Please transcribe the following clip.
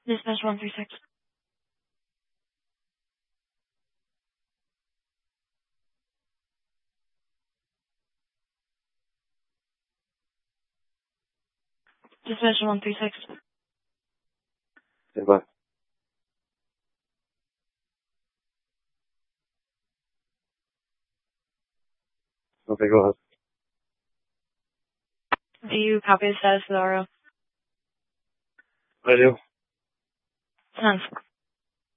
Dispatch 136. Dispatch 136. Stand by. Okay, go ahead. Do you copy the status of the RO? I do. 10.